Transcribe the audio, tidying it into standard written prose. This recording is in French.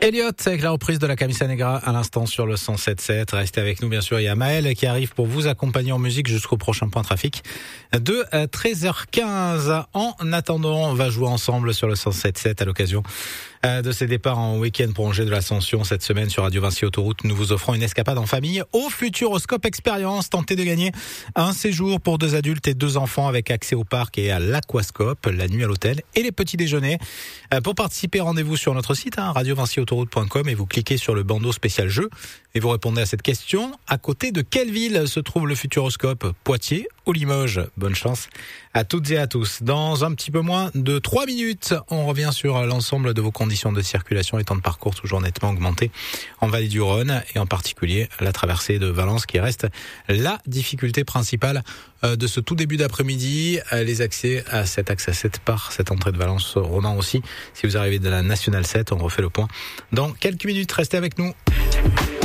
Elliot avec la reprise de la Camisa Negra à l'instant sur le 107.7. Restez avec nous, bien sûr. Il y a Maël qui arrive pour vous accompagner en musique jusqu'au prochain point trafic de 13h15. En attendant, on va jouer ensemble sur le 107.7 à l'occasion de ces départs en week-end prolongé de l'Ascension cette semaine sur Radio Vinci Autoroute. Nous vous offrons une escapade en famille au Futuroscope Expérience. Tentez de gagner un séjour pour 2 adultes et 2 enfants avec accès au parc et à l'aquascope, la nuit à l'hôtel et les petits déjeuners. Pour participer, rendez-vous sur notre site, radiovinciautoroute.com, et vous cliquez sur le bandeau spécial jeu et vous répondez à cette question. À côté de quelle ville se trouve le Futuroscope? Poitiers ou Limoges? Bonne chance à toutes et à tous. Dans un petit peu moins de 3 minutes, on revient sur l'ensemble de vos conditions de circulation et temps de parcours toujours nettement augmentés en Vallée du Rhône, et en particulier la traversée de Valence qui reste la difficulté principale de ce tout début d'après-midi. Les accès à cet axe à 7 par cette entrée de Valence Ronan aussi. Si vous arrivez de la Nationale 7, on refait le point dans quelques minutes. Restez avec nous.